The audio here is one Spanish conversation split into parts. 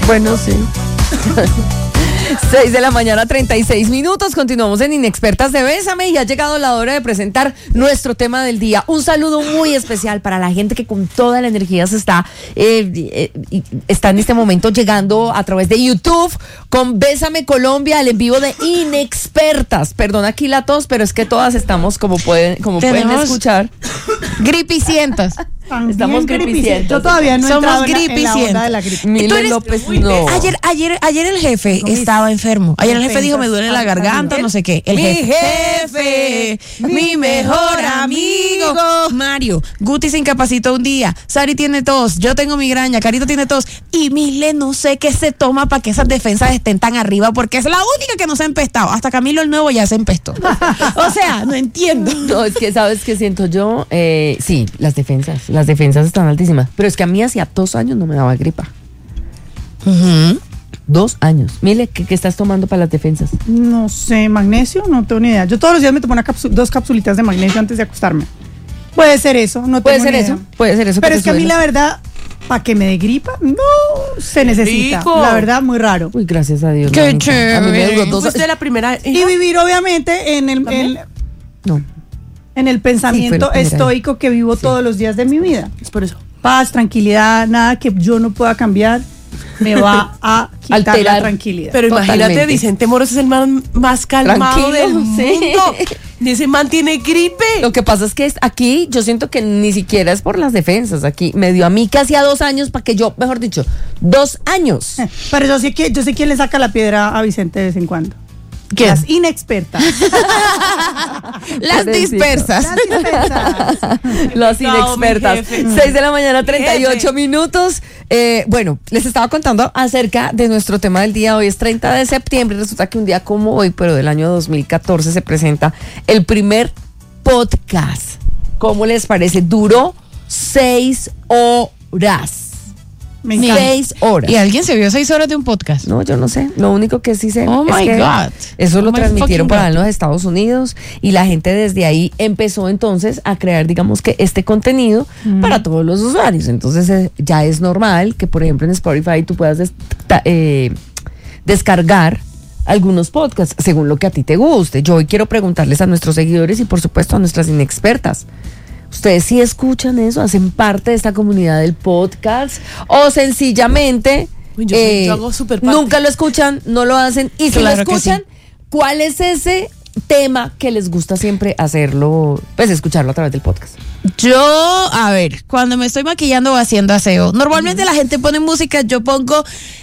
Bueno, sí. 6 de la mañana, 36 minutos. Continuamos en Inexpertas de Bésame y ha llegado la hora de presentar nuestro tema del día. Un saludo muy especial para la gente que con toda la energía se está en este momento llegando a través de YouTube con Bésame Colombia, el en vivo de Inexpertas. Perdón aquí la tos, pero es que todas estamos como pueden escuchar. Gripicientas. Estamos gripicientas. Yo todavía no he Somos entrado en la onda de la gripe. Mile López, no. Ayer el jefe estaba enfermo. Ayer el jefe dijo, me duele la garganta, no sé qué. El jefe, mi mejor amigo. Mario, Guti se incapacitó un día. Sari tiene tos, yo tengo migraña, Carito tiene tos. Y Mile no sé qué se toma para que esas defensas estén tan arriba, porque es la única que nos ha empestado. Hasta Camilo el Nuevo ya se empestó. O sea, no entiendo. No, es que, ¿sabes qué siento yo? Sí, las defensas están altísimas. Pero es que a mí hacía 2 años no me daba gripa. 2 años. Mire, ¿qué estás tomando para las defensas? No sé, magnesio, no tengo ni idea. Yo todos los días me tomo 2 capsulitas de magnesio antes de acostarme. Puede ser eso, no tengo ni idea. Puede ser eso. Pero es que a mí la verdad, para que me dé gripa, no se necesita. Rico. La verdad, muy raro. Uy, gracias a Dios. Qué no, chévere. a mí me duró 2 Fuiste la primera. Y vivir obviamente en el No. pensamiento Sí, fue estoico que vivo todos los días de mi vida. Es por eso. Paz, tranquilidad, nada que yo no pueda cambiar me va a quitar Alterar. la tranquilidad. Pero imagínate, Totalmente. Vicente Moros es el man más calmado Tranquilo, del sí. mundo. Y ese man tiene gripe. Lo que pasa es que aquí yo siento que ni siquiera es por las defensas. Aquí me dio a mí que hacía 2 años para que yo, mejor dicho, 2 años. Pero yo sé quién le saca la piedra a Vicente de vez en cuando. ¿Quién? Las inexpertas. Las dispersas. Las dispersas. Las Pecado, inexpertas. mi jefe. 6 de la mañana, 38 Jefe. minutos. Bueno, les estaba contando acerca de nuestro tema del día. Hoy es 30 de septiembre. Resulta que un día como hoy, pero del año 2014, se presenta el primer podcast. ¿Cómo les parece? Duró 6 horas. Me encanta. 6 horas. ¿Y alguien se vio 6 horas de un podcast? No, yo no sé. Lo único que sí sé Oh es my que God. eso lo Oh my transmitieron fucking para God. en los Estados Unidos y la gente desde ahí empezó entonces a crear, digamos que este contenido para todos los usuarios. Entonces ya es normal que, por ejemplo, en Spotify tú puedas descargar algunos podcasts según lo que a ti te guste. Yo hoy quiero preguntarles a nuestros seguidores y por supuesto a nuestras inexpertas. ¿Ustedes sí escuchan eso? ¿Hacen parte de esta comunidad del podcast? ¿O sencillamente Uy, yo hago súper parte. nunca lo escuchan, no lo hacen? Y si Claro lo que escuchan, ¿cuál es ese tema que les gusta siempre hacerlo, pues escucharlo a través del podcast? Yo, a ver, cuando me estoy maquillando o haciendo aseo, normalmente la gente pone música, yo pongo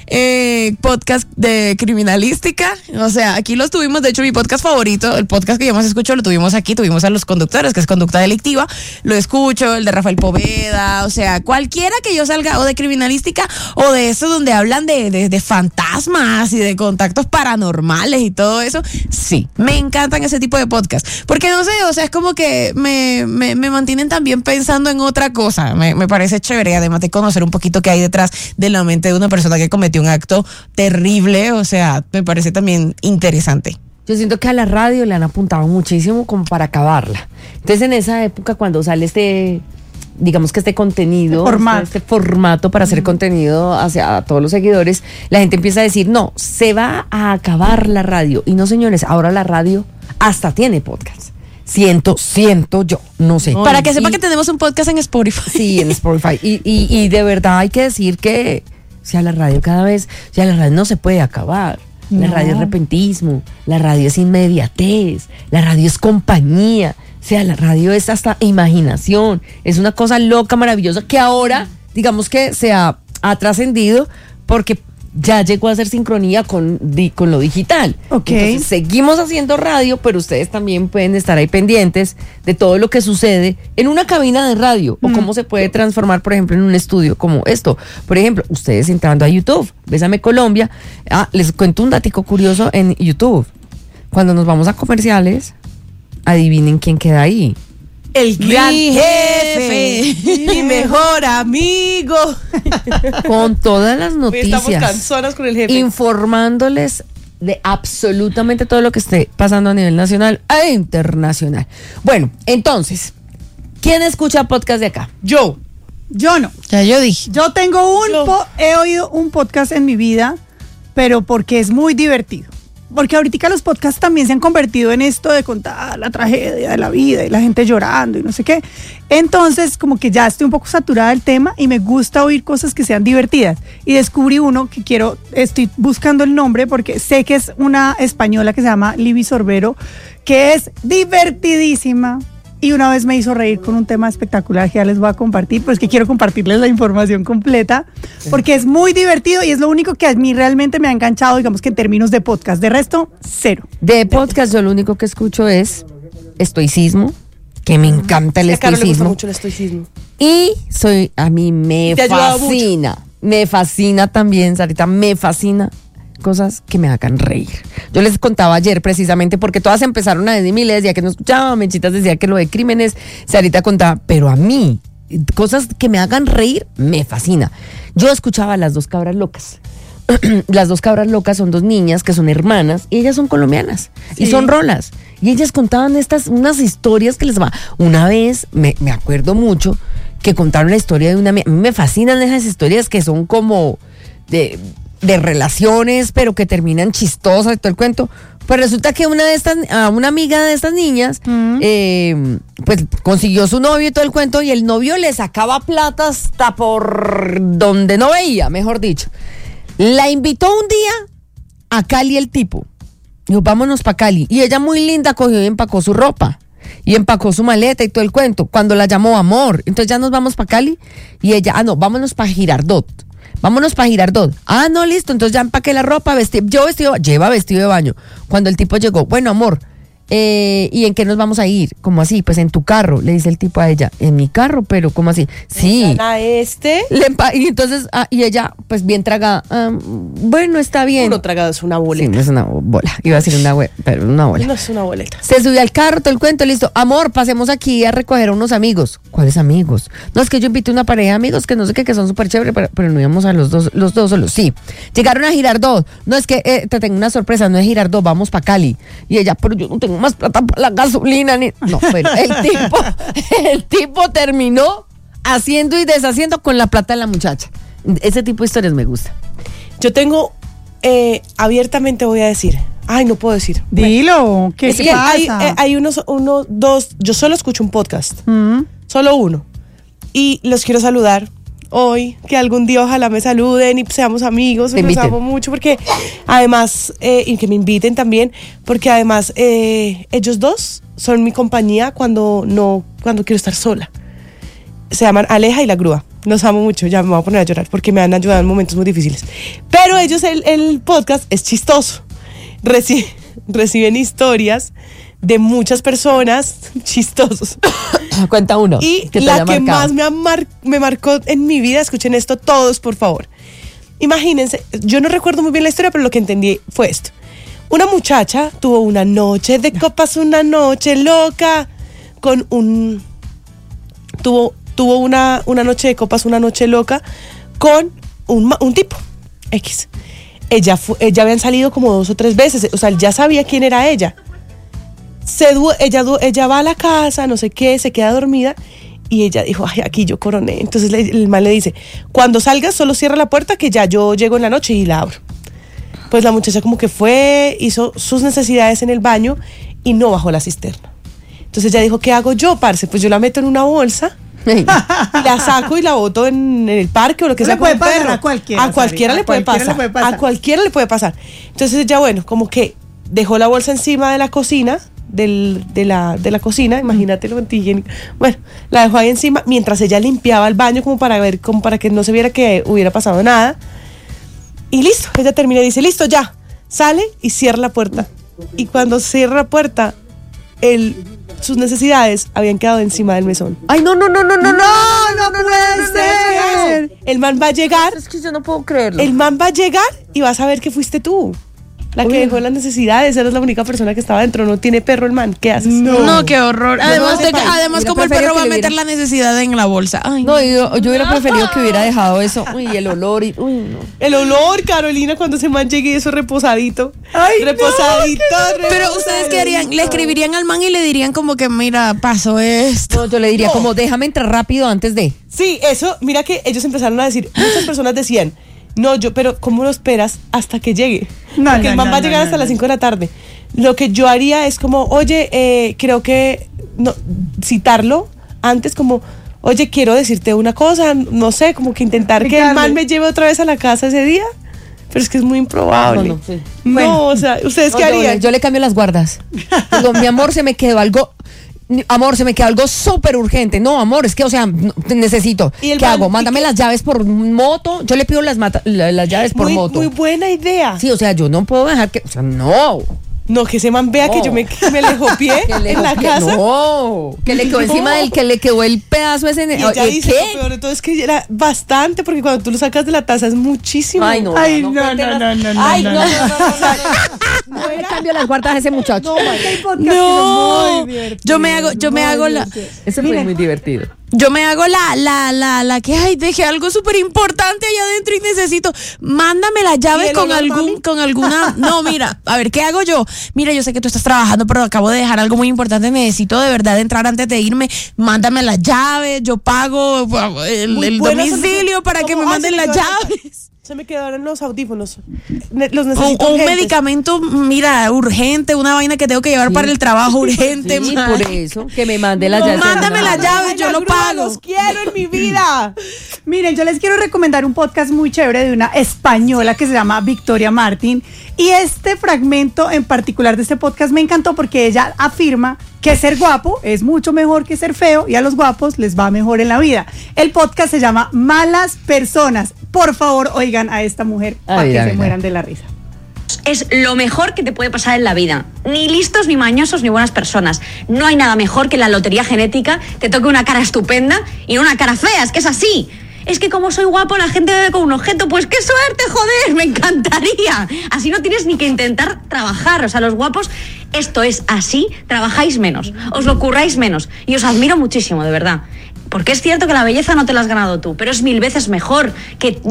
podcast de criminalística. O sea, aquí los tuvimos, de hecho mi podcast favorito, el podcast que yo más escucho, lo tuvimos aquí, tuvimos a Los Conductores, que es Conducta Delictiva, lo escucho, el de Rafael Poveda, o sea, cualquiera que yo salga o de criminalística o de eso donde hablan de fantasmas y de contactos paranormales y todo eso, sí, me encantan ese tipo de podcasts, porque no sé, o sea, es como que me mantienen también pensando en otra cosa, me parece chévere, además de conocer un poquito qué hay detrás de la mente de una persona que cometió un acto terrible, o sea, me parece también interesante. Yo siento que a la radio le han apuntado muchísimo como para acabarla. Entonces en esa época cuando sale digamos que este contenido, este formato para hacer contenido hacia todos los seguidores, la gente empieza a decir, no, se va a acabar la radio. Y no, señores, ahora la radio hasta tiene podcast. Siento yo, no sé. Para que sepa que tenemos un podcast en Spotify. Sí, en Spotify. Y de verdad hay que decir que la radio la radio no se puede acabar. La radio es repentismo, la radio es inmediatez, la radio es compañía, o sea, la radio es hasta imaginación, es una cosa loca, maravillosa, que ahora, digamos que se ha trascendido porque ya llegó a hacer sincronía con lo digital. Ok. Entonces seguimos haciendo radio, pero ustedes también pueden estar ahí pendientes de todo lo que sucede en una cabina de radio o cómo se puede transformar, por ejemplo, en un estudio como esto. Por ejemplo, ustedes entrando a YouTube, Bésame Colombia, les cuento un datico curioso en YouTube. Cuando nos vamos a comerciales, adivinen quién queda ahí. El gran Mi jefe, mi mejor amigo. Con todas las Hoy estamos noticias, canzonas con el jefe. informándoles de absolutamente todo lo que esté pasando a nivel nacional e internacional. Bueno, entonces, ¿quién escucha podcast de acá? Yo. Yo no. Ya yo dije. Yo tengo he oído un podcast en mi vida, pero porque es muy divertido. Porque ahorita los podcasts también se han convertido en esto de contar la tragedia de la vida y la gente llorando y no sé qué. Entonces, como que ya estoy un poco saturada del tema y me gusta oír cosas que sean divertidas. Y descubrí uno que estoy buscando el nombre porque sé que es una española que se llama Libby Sorbero, que es divertidísima. Y una vez me hizo reír con un tema espectacular que ya les voy a compartir, pero es que quiero compartirles la información completa, porque es muy divertido y es lo único que a mí realmente me ha enganchado, digamos que en términos de podcast. De resto, cero. De podcast yo lo único que escucho es estoicismo, que me encanta el A Caro le gusta estoicismo. mucho el estoicismo. Y a mí me Te ha ayudado fascina también, Sarita, me fascina cosas que me hagan reír. Yo les contaba ayer precisamente porque todas empezaron a decir, le decía que no escuchaba, Menchitas decía que lo de crímenes, Sarita contaba, pero a mí, cosas que me hagan reír, me fascina. Yo escuchaba a Las Dos Cabras Locas. Las Dos Cabras Locas son dos niñas que son hermanas y ellas son colombianas y son rolas. Y ellas contaban unas historias que les va. Una vez, me acuerdo mucho, que contaron la historia de una... A mí me fascinan esas historias que son como de relaciones, pero que terminan chistosas y todo el cuento. Pues resulta que una amiga de estas niñas, pues consiguió su novio y todo el cuento, y el novio le sacaba plata hasta por donde no veía, mejor dicho. La invitó un día a Cali el tipo. Dijo, vámonos para Cali. Y ella muy linda cogió y empacó su ropa. Y empacó su maleta y todo el cuento. Cuando la llamó amor. Entonces ya nos vamos para Cali. Y ella, vámonos para Girardot. Vámonos para Girardot. No, listo. Entonces ya empaqué la ropa, lleva vestido de baño. Cuando el tipo llegó, bueno, amor, ¿y en qué nos vamos a ir? ¿Cómo así? Pues en tu carro, le dice el tipo a ella. ¿En mi carro? Pero ¿cómo así? Sí. Y entonces, y ella, pues bien tragada, bueno, está bien. Uno tragado es una boleta. Sí, no es una bola. Iba a decir pero una bola. No es una boleta. Se subió al carro, todo el cuento, listo. Amor, pasemos aquí a recoger a unos amigos. ¿Cuáles amigos? No, es que yo invité una pareja de amigos que no sé qué, que son súper chéveres, pero no íbamos a los dos solos. Sí. Llegaron a Girardot. No, es que te tengo una sorpresa, no es Girardot, vamos para Cali. Y ella, pero yo no tengo más plata para la gasolina. No, pero el tipo terminó haciendo y deshaciendo con la plata de la muchacha. Ese tipo de historias me gusta. Yo tengo, abiertamente voy a decir, no puedo decir. Dilo, ¿qué pasa? Hay dos, yo solo escucho un podcast, solo uno, y los quiero saludar hoy, que algún día ojalá me saluden y seamos amigos, los amo mucho, porque además, y que me inviten también, porque además ellos dos son mi compañía cuando quiero estar sola. Se llaman Aleja y La Grúa. Los amo mucho, ya me voy a poner a llorar porque me han ayudado en momentos muy difíciles. Pero ellos, el podcast es chistoso. Reciben historias de muchas personas chistosos. Cuenta uno. Y la que más me marcó en mi vida, escuchen esto todos, por favor. Imagínense, yo no recuerdo muy bien la historia, pero lo que entendí fue esto. Una muchacha tuvo una noche de copas, una noche loca, tuvo una noche de copas, una noche loca con un tipo X. Ella habían salido como 2 o 3 veces, o sea, él ya sabía quién era ella. Ella va a la casa, no sé qué, se queda dormida y ella dijo, aquí yo coroné. Entonces el man le dice, cuando salgas solo cierra la puerta que ya yo llego en la noche y la abro. Pues la muchacha como que fue, hizo sus necesidades en el baño y no bajó la cisterna. Entonces ella dijo, ¿qué hago yo, parce? Pues yo la meto en una bolsa y la saco y la boto en el parque o lo que sea. Puede pasar a cualquiera. A cualquiera le puede pasar. A cualquiera le puede pasar. Entonces ella, bueno, como que dejó la bolsa encima de la cocina, de la cocina, imagínate lo antihigiénico. Bueno, la dejó ahí encima mientras ella limpiaba el baño como para que no se viera que hubiera pasado nada. Y listo, ella termina y dice, listo, ya. Sale y cierra la puerta. Y cuando cierra la puerta, sus necesidades habían quedado encima del mesón. Ay, no puede ser. El man va a llegar. Es que yo no puedo creerlo. El man va a llegar y vas a ver que fuiste tú. La que dejó las necesidades, eres la única persona que estaba dentro, no tiene perro el man, ¿qué haces? No, qué horror. Además, Hubiera como el preferido perro va a que le meter hubiera- la necesidad en la bolsa. Ay, No, yo hubiera preferido que hubiera dejado eso. Uy, el olor y... Uy, no. El olor, Carolina, cuando ese man llegue y eso reposadito. Ay, reposadito, pero ustedes qué harían, le escribirían al man y le dirían como que, mira, pasó esto. No, yo le diría como, déjame entrar rápido antes de... Sí, eso, mira que ellos empezaron a decir, muchas personas decían, no, pero ¿cómo lo esperas hasta que llegue? No, Porque no, el man no, va a no, llegar no, hasta no. las 5 de la tarde. Lo que yo haría es como, oye, creo que no, citarlo antes como, oye, quiero decirte una cosa, no sé, como que intentar que el Ricardo. man me lleve otra vez a la casa ese día. Pero es que es muy improbable. No, sí. No, Bueno. o sea, ¿ustedes qué No, harían? yo le cambio las guardas. Digo, mi amor, se me quedó algo... Amor, se me quedó algo súper urgente. No, amor, es que, o sea, te necesito. ¿Y el ¿Qué man- hago? y Mándame qué? las llaves por moto. Yo le pido las llaves por muy, moto. muy buena idea. Sí, o sea, yo no puedo dejar que... O sea, no. No, que ese man vea que No. yo me le copié Que le en la copié- casa. No. Que le quedó No. encima del que le quedó el pedazo ese... Y ella dice, ¿Qué? lo peor de todo es que era bastante, porque cuando tú lo sacas de la taza es muchísimo. Ay, no. Ay, no, cuenten no, las- no, no, Ay, no, no, no. no, no, no, no. No le cambio las guardas a ese muchacho. Hay podcast que No, son muy divertidos, yo me hago muy la, divertidos. Ese fue Miren, muy divertido. yo me hago la que, ay, dejé algo súper importante allá adentro y necesito, mándame las ¿Y llaves el con olor, mami? con alguna, no, mira, a ver, ¿qué hago yo? Mira, yo sé que tú estás trabajando, pero acabo de dejar algo muy importante, necesito de verdad entrar antes de irme, mándame las llaves, yo pago Muy el buena domicilio solución. para que Como, me ay, manden se me las quedaron- llaves. Se me quedaron los audífonos. Los O necesito un urgentes. medicamento, mira, urgente, una vaina que tengo que llevar para el trabajo urgente. Sí, man. por eso, que me mande las llaves. mándame las llaves, Ay, yo la lo grúa, pago. Los quiero en mi vida. Miren, yo les quiero recomendar un podcast muy chévere de una española que se llama Victoria Martín. Y este fragmento en particular de este podcast me encantó porque ella afirma que ser guapo es mucho mejor que ser feo y a los guapos les va mejor en la vida. El podcast se llama Malas Personas. Por favor, oigan a esta mujer para que se mueran de la risa. Es lo mejor que te puede pasar en la vida. Ni listos, ni mañosos, ni buenas personas. No hay nada mejor que en la lotería genética te toque una cara estupenda y no una cara fea. Es que es así. Es que como soy guapo la gente me ve con un objeto. Pues qué suerte, joder, me encantaría. Así no tienes ni que intentar trabajar. O sea, los guapos, esto es así, trabajáis menos, os lo curráis menos. Y os admiro muchísimo, de verdad. Porque es cierto que la belleza no te la has ganado tú, pero es 1000 veces mejor que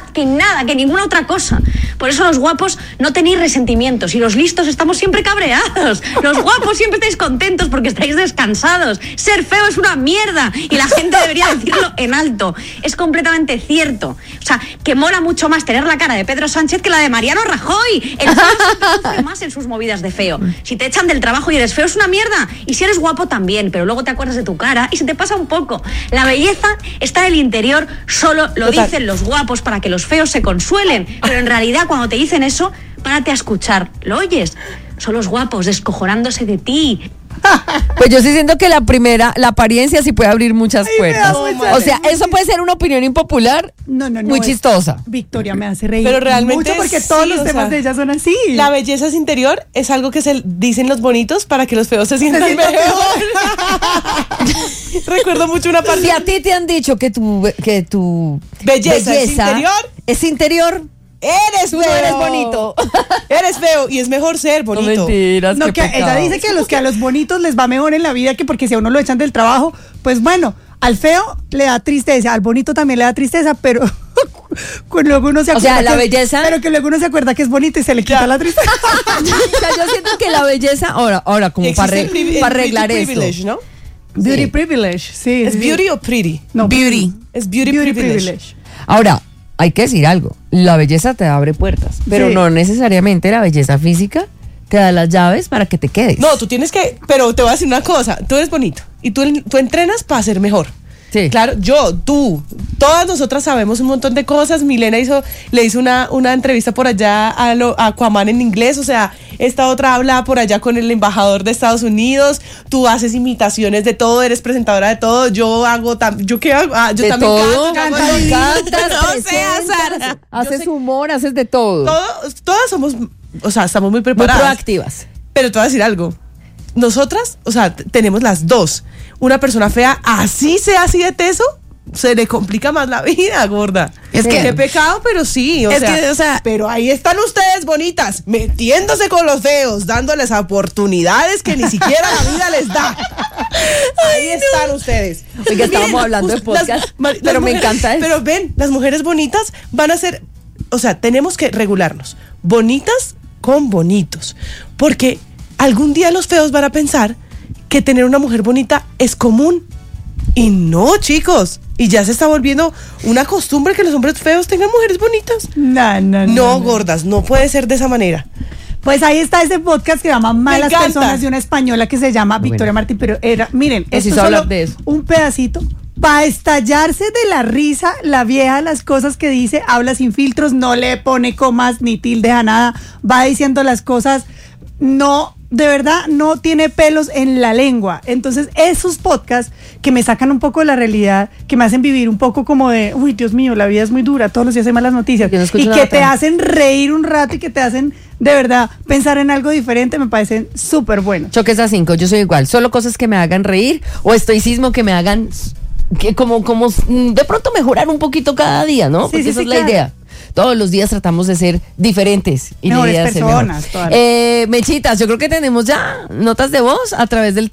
ninguna otra cosa. Por eso los guapos no tenéis resentimientos y los listos estamos siempre cabreados. Los guapos siempre estáis contentos porque estáis descansados. Ser feo es una mierda y la gente debería decirlo en alto. Es completamente cierto. O sea, que mola mucho más tener la cara de Pedro Sánchez que la de Mariano Rajoy. El feo se luce más en sus movidas de feo. Si te echan del trabajo y eres feo es una mierda. Y si eres guapo también, pero luego te acuerdas de tu cara y se te pasa un poco. La belleza está en el interior, solo lo Total. dicen los guapos para que los feos se consuelen. Pero en realidad cuando te dicen eso, párate a escuchar. ¿Lo oyes? Son los guapos descojonándose de ti. Pues yo sí siento que la apariencia sí puede abrir muchas Ay, me da puertas. mucha O sea, risa. eso puede ser una opinión impopular No, muy es- chistosa. Victoria me hace reír. Pero realmente mucho porque sí, todos los o temas sea, de ella son así. La belleza es interior, es algo que se dicen los bonitos para que los feos se sientan sientan mejor. Recuerdo mucho una parte. Si a ti te han dicho que tu Belleza es interior, eres tú feo, no eres bonito. Eres feo y es mejor ser No, bonito. mentiras, No, qué que ella pecado. dice que a los bonitos les va mejor en la vida que porque si a uno lo echan del trabajo, pues bueno, al feo le da tristeza, al bonito también le da tristeza, pero luego uno se O acuerda sea, la que- belleza- pero que luego uno se acuerda que es bonito y se le quita la tristeza. O sea, yo siento que la belleza, ahora como Existe para el beauty arreglar esto. privilege, ¿no? Beauty Sí. privilege, sí. ¿Es sí. beauty o pretty? No, Beauty. Es beauty, Beauty privilege. privilege. Ahora, hay que decir algo. La belleza te abre puertas, pero Sí. no necesariamente la belleza física te da las llaves para que te quedes. No, tú tienes que, pero te voy a decir una cosa, tú eres bonito y tú entrenas para ser mejor. Sí. Claro, tú, todas nosotras sabemos un montón de cosas. Milena le hizo una entrevista por allá a Aquaman en inglés, o sea, esta otra habla por allá con el embajador de Estados Unidos, tú haces imitaciones de todo, eres presentadora de todo, yo qué hago, yo de también todo, canto, cantas, No presentas, seas Sara. haces humor, haces de todo. todas somos, o sea, estamos muy Muy preparadas. proactivas. Pero te voy a decir algo. Nosotras, o sea, tenemos las dos. Una persona fea, así sea así de teso, se le complica más la vida, gorda. Es que- qué pecado, pero sí, Es que, o sea, pero ahí están ustedes bonitas, metiéndose con los feos, dándoles oportunidades que ni siquiera la vida les da. Ahí están ustedes. Oiga, estábamos hablando de podcast, pero me encanta eso. Pero ven, las mujeres bonitas van a ser, o sea, tenemos que regularnos. Bonitas con bonitos. Porque algún día los feos van a pensar que tener una mujer bonita es común. Y no, chicos. Y ya se está volviendo una costumbre que los hombres feos tengan mujeres bonitas. No, gordas, no puede ser de esa manera. Pues ahí está ese podcast que se llama Malas encanta. Personas, de una española que se llama Victoria Martín, pero miren, Pues esto hizo es solo hablar de eso. un pedacito para estallarse de la risa. La vieja, las cosas que dice, habla sin filtros, no le pone comas ni tilde a nada, va diciendo las cosas, no, de verdad, no tiene pelos en la lengua. Entonces, esos podcasts que me sacan un poco de la realidad, que me hacen vivir un poco como de, uy, Dios mío, la vida es muy dura, todos los días hay malas noticias, Yo no escucho y nada que te tan- hacen reír un rato y que te hacen, de verdad, pensar en algo diferente, me parecen súper buenos. Choques a 5, yo soy igual. Solo cosas que me hagan reír o estoicismo que me hagan que como de pronto mejorar un poquito cada día, ¿no? Sí, Porque sí, esa sí, es la claro. idea. Todos los días tratamos de ser diferentes y la Mejores idea es ser personas, mejor. todas. Mechitas, yo creo que tenemos ya notas de voz a través del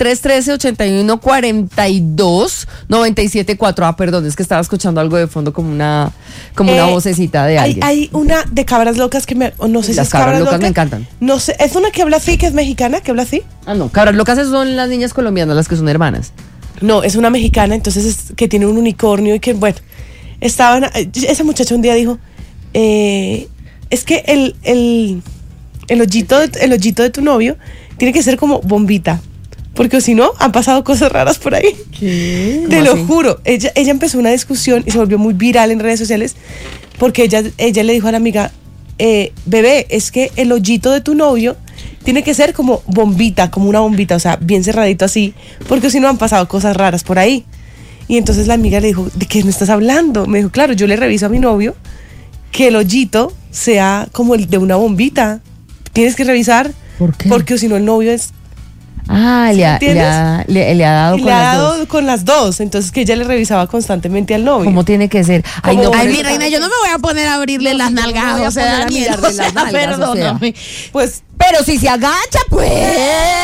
313-8142-974. Ah, perdón, es que estaba escuchando algo de fondo como una vocecita de alguien. Hay una de cabras locas que o no sé si Las es cabras cabras locas locas me encantan. No sé, es una que habla así, que es mexicana, que habla así. Ah, no, cabras locas son las niñas colombianas, las que son hermanas. No, es una mexicana, entonces que tiene un unicornio y que, bueno, esa muchacha un día dijo, es que el hoyito de tu novio tiene que ser como bombita, porque si no, han pasado cosas raras por ahí. ¿Qué? Te lo juro. Ella empezó una discusión y se volvió muy viral en redes sociales porque ella le dijo a la amiga, bebé, es que el hoyito de tu novio tiene que ser como bombita, como una bombita, o sea, bien cerradito así, porque si no han pasado cosas raras por ahí. Y entonces la amiga le dijo, ¿de qué me estás hablando? Me dijo, claro, yo le reviso a mi novio que el hoyito sea como el de una bombita. Tienes que revisar. ¿Por qué? Porque si no el novio es... Ah, le ha ¿entiendes? dado Y con le ha las dado dos. con las dos. Entonces que ella le revisaba constantemente al novio. ¿Cómo tiene que ser? Ay, no, ay, pero mi eso- reina, yo no me voy a poner a abrirle las no, yo no nalgas me a voy a José poner a Daniel. mirarle O sea, las nalgas, o sea. perdóname. Pues Pero si se agacha, pues.